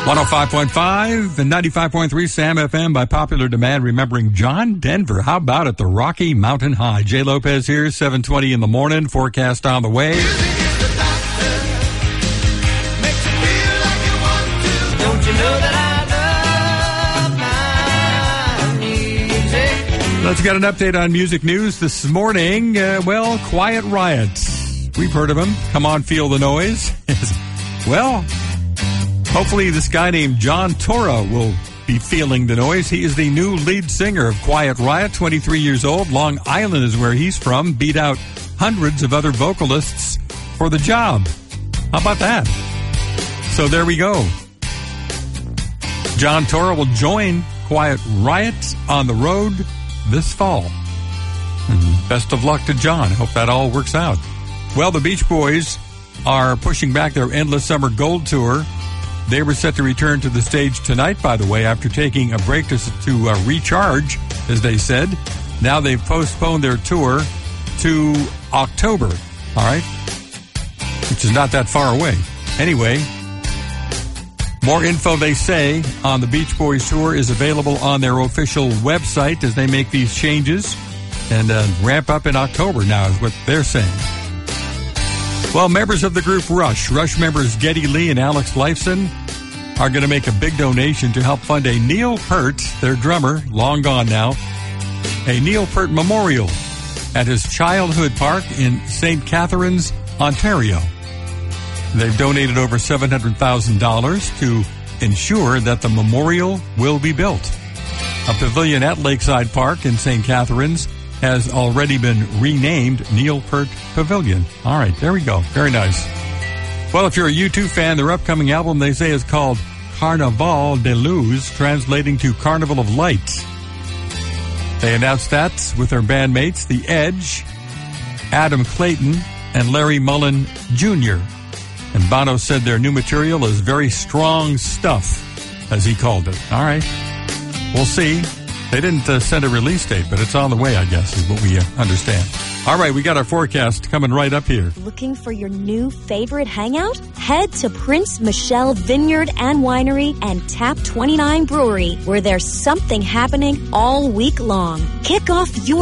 105.5 and 95.3 Sam FM by popular demand, remembering John Denver. How about at the Rocky Mountain High? Jay Lopez here, 7:20 in the morning, forecast on the way. Let's get an update on music news this morning. Quiet Riot. We've heard of him. Come on, feel the noise. Well, hopefully this guy named John Tora will be feeling the noise. He is the new lead singer of Quiet Riot, 23 years old. Long Island is where he's from. Beat out hundreds of other vocalists for the job. How about that? So there we go. John Tora will join Quiet Riot on the road this fall. And best of luck to John. Hope that all works out. Well, the Beach Boys are pushing back their Endless Summer Gold Tour. They were set to return to the stage tonight, by the way, after taking a break to recharge, as they said. Now they've postponed their tour to October, all right? Which is not that far away. Anyway, more info, they say, on the Beach Boys tour is available on their official website as they make these changes and ramp up in October now is what they're saying. Well, members of the group Rush members Geddy Lee and Alex Lifeson are going to make a big donation to help fund a Neil Peart, their drummer, long gone now, a Neil Peart memorial at his childhood park in St. Catharines, Ontario. They've donated over $700,000 to ensure that the memorial will be built. A pavilion at Lakeside Park in St. Catharines has already been renamed Neil Peart Pavilion. All right, there we go. Very nice. Well, if you're a U2 fan, their upcoming album, they say, is called Carnaval de Luz, translating to Carnival of Light. They announced that with their bandmates, The Edge, Adam Clayton, and Larry Mullen Jr., and Bono said their new material is very strong stuff, as he called it. All right. We'll see. They didn't send a release date, but it's on the way, I guess, is what we understand. All right, we got our forecast coming right up here. Looking for your new favorite hangout? Head to Prince Michelle Vineyard and Winery and Tap 29 Brewery, where there's something happening all week long. Kick off your